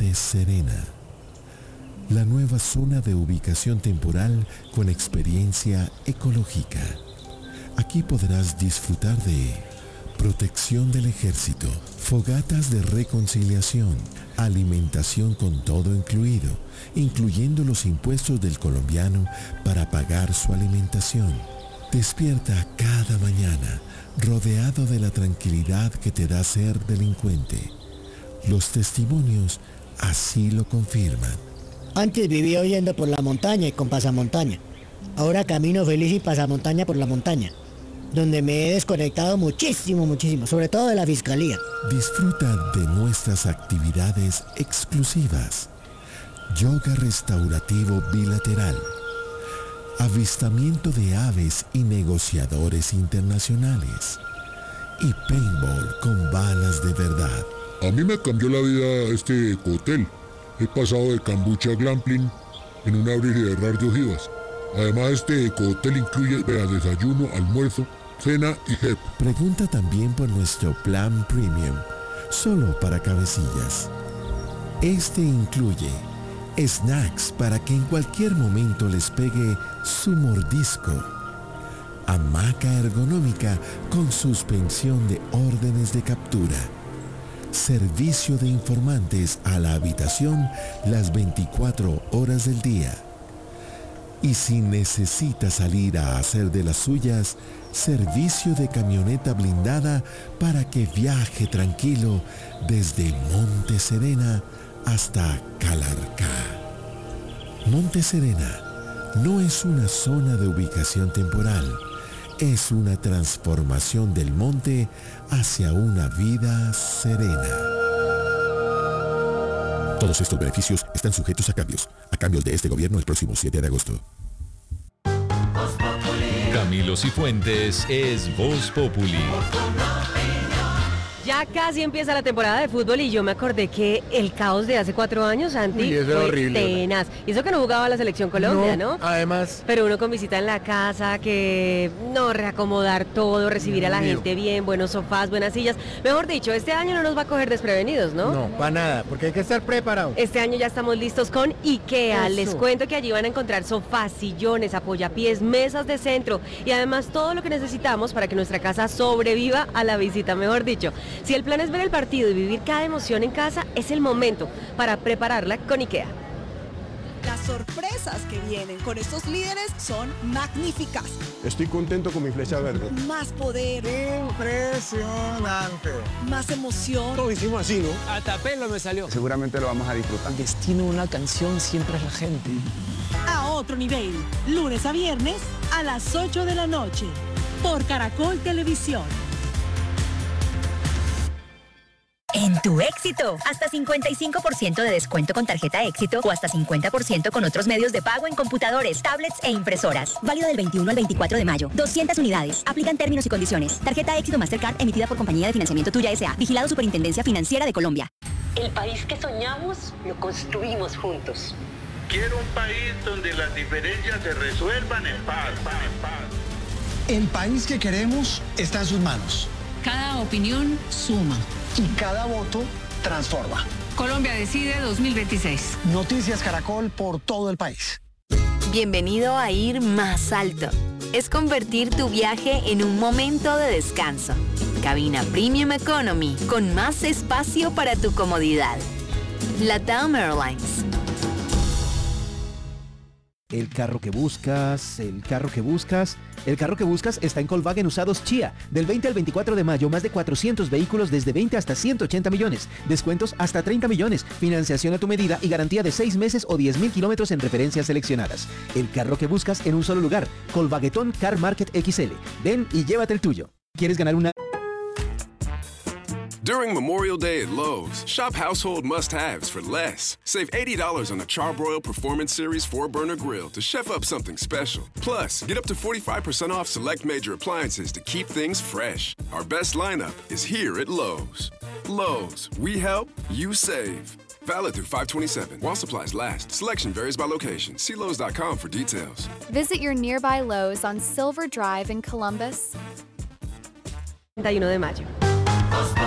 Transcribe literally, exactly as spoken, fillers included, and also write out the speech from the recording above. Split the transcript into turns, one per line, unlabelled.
Monte Serena, la nueva zona de ubicación temporal con experiencia ecológica. Aquí podrás disfrutar de protección del ejército, fogatas de reconciliación, alimentación con todo incluido, incluyendo los impuestos del colombiano para pagar su alimentación. Despierta cada mañana rodeado de la tranquilidad que te da ser delincuente. Los testimonios así lo confirman.
Antes vivía huyendo por la montaña y con pasamontaña. Ahora camino feliz y pasamontaña por la montaña, donde me he desconectado muchísimo, muchísimo, sobre todo de la fiscalía.
Disfruta de nuestras actividades exclusivas. Yoga restaurativo bilateral, avistamiento de aves y negociadores internacionales, y paintball con balas de verdad.
A mí me cambió la vida este ecohotel. He pasado de cambucha a glamping en un abrir y cerrar de ojivas. Además, este ecohotel incluye vea, desayuno, almuerzo, cena y J E P.
Pregunta también por nuestro plan premium, solo para cabecillas. Este incluye snacks para que en cualquier momento les pegue su mordisco, hamaca ergonómica con suspensión de órdenes de captura, servicio de informantes a la habitación las veinticuatro horas del día. Y si necesita salir a hacer de las suyas, servicio de camioneta blindada para que viaje tranquilo desde Monte Serena hasta Calarcá. Monte Serena no es una zona de ubicación temporal, es una transformación del monte hacia una vida serena. Todos estos beneficios están sujetos a cambios, a cambios de este gobierno el próximo siete de agosto.
Camilo Cifuentes es Voz Populi.
Ya casi empieza la temporada de fútbol y yo me acordé que el caos de hace cuatro años, Santi,
Uy, eso era
fue
horrible,
tenaz. Y eso que no jugaba la Selección Colombia, ¿no?
Además,
Pero uno con visita en la casa, que no, reacomodar todo, recibir a la
Dios
gente bien, buenos sofás, buenas sillas. Mejor dicho, este año no nos va a coger desprevenidos, ¿no?
no, para nada, porque hay que estar preparado.
Este año ya estamos listos con IKEA.
Eso.
Les cuento que allí van a encontrar sofás, sillones, apoyapiés, mesas de centro y además todo lo que necesitamos para que nuestra casa sobreviva a la visita, mejor dicho. Si el plan es ver el partido y vivir cada emoción en casa, es el momento para prepararla con IKEA.
Las sorpresas que vienen con estos líderes son magníficas.
Estoy contento con mi flecha verde.
Más poder.
Impresionante.
Más emoción.
Todos hicimos así, ¿no?
Hasta pelo me salió.
Seguramente lo vamos a disfrutar.
El destino de una canción siempre es la gente.
A otro nivel. Lunes a viernes a las ocho de la noche. Por Caracol Televisión.
En tu Éxito, hasta cincuenta y cinco por ciento de descuento con tarjeta Éxito o hasta cincuenta por ciento con otros medios de pago en computadores, tablets e impresoras. Válido del veintiuno al veinticuatro de mayo. doscientas unidades. Aplican términos y condiciones. Tarjeta Éxito Mastercard emitida por Compañía de Financiamiento Tuya S A. Vigilado Superintendencia Financiera de Colombia.
El país que soñamos lo construimos juntos.
Quiero un país donde las diferencias se resuelvan en paz, paz, paz.
El país que queremos está en sus manos.
Cada opinión suma.
Y cada voto transforma.
Colombia Decide dos mil veintiséis.
Noticias Caracol por todo el país.
Bienvenido a Ir Más Alto. Es convertir tu viaje en un momento de descanso. Cabina Premium Economy con más espacio para tu comodidad. LATAM Airlines.
El carro que buscas, el carro que buscas, el carro que buscas está en Volkswagen Usados Chia. Del veinte al veinticuatro de mayo, más de cuatrocientos vehículos desde veinte hasta ciento ochenta millones. Descuentos hasta treinta millones. Financiación a tu medida y garantía de seis meses o diez mil kilómetros en referencias seleccionadas. El carro que buscas en un solo lugar. Volkswagen Car Market X L. Ven y llévate el tuyo. ¿Quieres ganar una...?
During Memorial Day at Lowe's, shop household must-haves for less. Save eighty dollars on a Charbroil Performance Series four burner grill to chef up something special. Plus, get up to forty-five percent off select major appliances to keep things fresh. Our best lineup is here at Lowe's. Lowe's, we help, you save. Valid through five twenty-seven while supplies last. Selection varies by location. See Lowe's dot com for details.
Visit your nearby Lowe's on Silver Drive in Columbus.
treinta y uno de mayo.